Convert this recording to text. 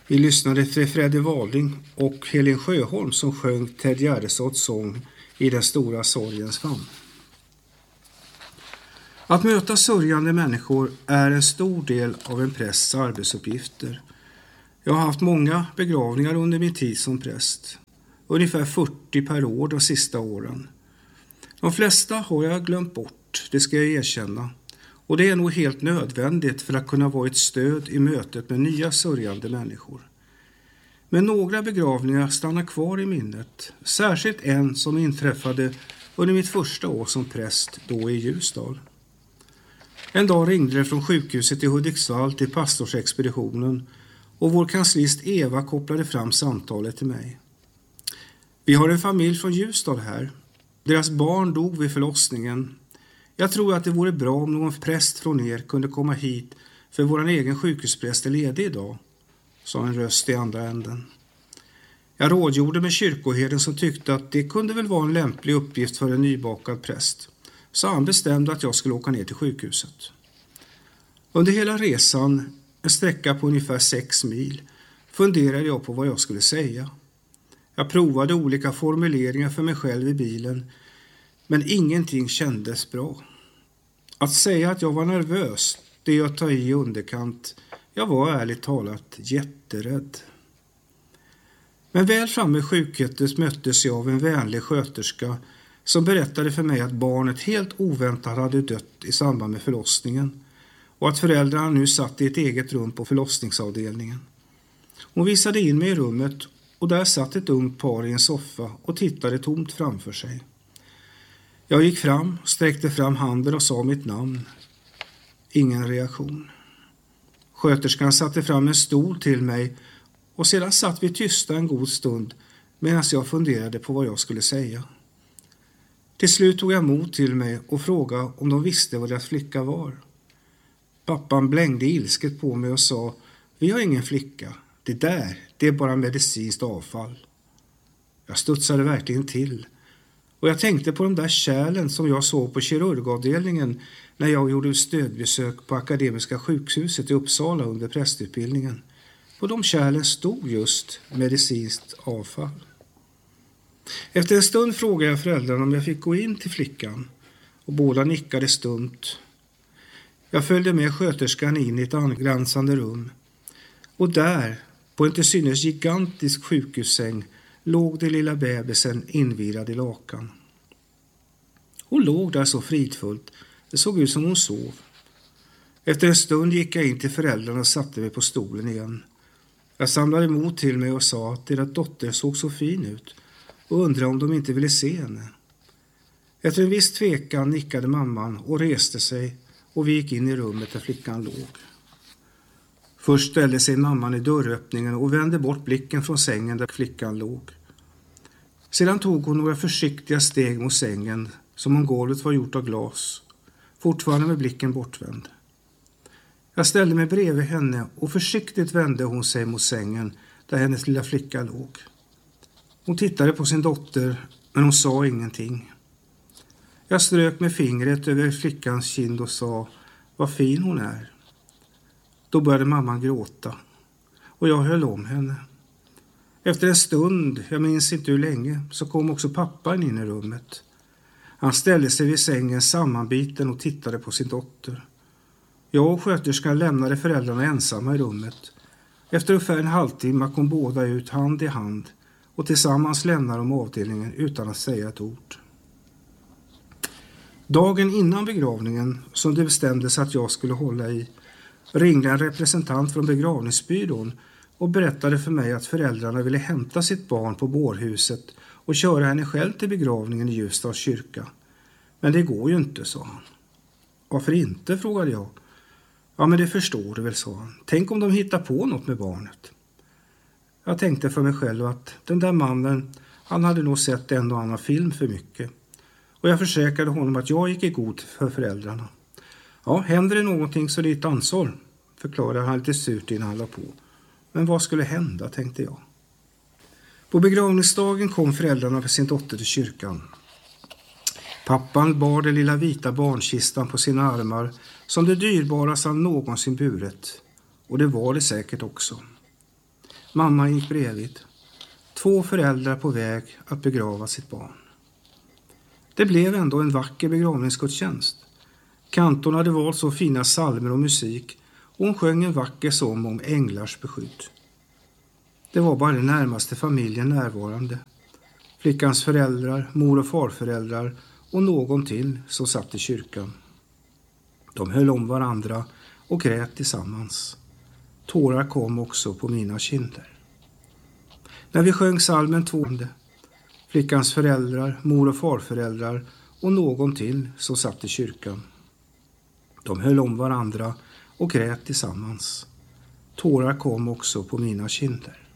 Vi lyssnade till Freddy Walding och Helen Sjöholm som sjöng Ted Gärdestads sång I den stora sorgens famn. Att möta sörjande människor är en stor del av en prästs arbetsuppgifter. Jag har haft många begravningar under min tid som präst. Ungefär 40 per år de sista åren. De flesta har jag glömt bort, det ska jag erkänna. Och det är nog helt nödvändigt för att kunna vara ett stöd i mötet med nya sörjande människor. Men några begravningar stannar kvar i minnet. Särskilt en som inträffade under mitt första år som präst då i Ljusdal. En dag ringde det från sjukhuset i Hudiksvall till pastorsexpeditionen och vår kanslist Eva kopplade fram samtalet till mig. Vi har en familj från Ljusdal här. Deras barn dog vid förlossningen. Jag tror att det vore bra om någon präst från er kunde komma hit för vår egen sjukhuspräst är ledig idag, sa en röst i andra änden. Jag rådgjorde med kyrkoherden som tyckte att det kunde väl vara en lämplig uppgift för en nybakad präst. Så han bestämde att jag skulle åka ner till sjukhuset. Under hela resan, en sträcka på ungefär 6 mil, funderade jag på vad jag skulle säga. Jag provade olika formuleringar för mig själv i bilen, men ingenting kändes bra. Att säga att jag var nervös, det är att ta i underkant. Jag var ärligt talat jätterädd. Men väl framme i sjukhuset möttes jag av en vänlig sköterska som berättade för mig att barnet helt oväntat hade dött i samband med förlossningen och att föräldrarna nu satt i ett eget rum på förlossningsavdelningen. Hon visade in mig i rummet och där satt ett ungt par i en soffa och tittade tomt framför sig. Jag gick fram, sträckte fram handen och sa mitt namn. Ingen reaktion. Sköterskan satte fram en stol till mig och sedan satt vi tysta en god stund medan jag funderade på vad jag skulle säga. Till slut tog jag mod till mig och frågade om de visste vad deras flicka var. Pappan blängde ilsket på mig och sa, vi har ingen flicka. Det är bara medicinskt avfall. Jag studsade verkligen till. Och jag tänkte på de där kärlen som jag såg på kirurgavdelningen när jag gjorde stödbesök på Akademiska sjukhuset i Uppsala under prästutbildningen. På de kärlen stod just medicinskt avfall. Efter en stund frågade jag föräldrarna om jag fick gå in till flickan och båda nickade stumt. Jag följde med sköterskan in i ett angränsande rum och där, på en till synes gigantisk sjukhussäng, låg det lilla bebisen invirad i lakan. Hon låg där så fridfullt, det såg ut som hon sov. Efter en stund gick jag in till föräldrarna och satte mig på stolen igen. Jag samlade mod till mig och sa att deras dotter såg så fin ut och undrade om de inte ville se henne. Efter en viss tvekan nickade mamman och reste sig och vi gick in i rummet där flickan låg. Först ställde sig mamman i dörröppningen och vände bort blicken från sängen där flickan låg. Sedan tog hon några försiktiga steg mot sängen som om golvet var gjort av glas, fortfarande med blicken bortvänd. Jag ställde mig bredvid henne och försiktigt vände hon sig mot sängen där hennes lilla flicka låg. Hon tittade på sin dotter men hon sa ingenting. Jag strök med fingret över flickans kind och sa, vad fin hon är. Då började mamman gråta och jag höll om henne. Efter en stund, jag minns inte hur länge, så kom också pappan in i rummet. Han ställde sig vid sängen sammanbiten och tittade på sin dotter. Jag och sköterskan lämnade föräldrarna ensamma i rummet. Efter ungefär en halvtimme kom båda ut hand i hand och tillsammans lämnade de avdelningen utan att säga ett ord. Dagen innan begravningen, som det bestämdes att jag skulle hålla i, ringde en representant från begravningsbyrån och berättade för mig att föräldrarna ville hämta sitt barn på bårhuset och köra henne själv till begravningen i Ljusdals kyrka. Men det går ju inte, sa han. Varför inte, frågade jag. Ja, men det förstår du väl, sa han. Tänk om de hittar på något med barnet. Jag tänkte för mig själv att den där mannen, han hade nog sett en och annan film för mycket. Och jag försäkrade honom att jag gick i god för föräldrarna. Ja, händer det någonting så är det ett ansvar, förklarade han lite surt innan han la på. Men vad skulle hända, tänkte jag. På begravningsdagen kom föräldrarna för sin dotter till kyrkan. Pappan bar den lilla vita barnkistan på sina armar som det dyrbaraste han någonsin burit. Och det var det säkert också. Mamma gick bredvid. 2 föräldrar på väg att begrava sitt barn. Det blev ändå en vacker begravningsgudstjänst. Kantorn hade valt så fina psalmer och musik och hon sjöng en vacker sång om änglars beskydd. Det var bara den närmaste familjen närvarande. Flickans föräldrar, mor- och farföräldrar och någon till som satt i kyrkan. De höll om varandra och grät tillsammans. Tårar kom också på mina kinder. När vi sjöng psalmen 2, flickans föräldrar, mor- och farföräldrar och någon till som satt i kyrkan. De höll om varandra och grät tillsammans. Tårar kom också på mina kinder.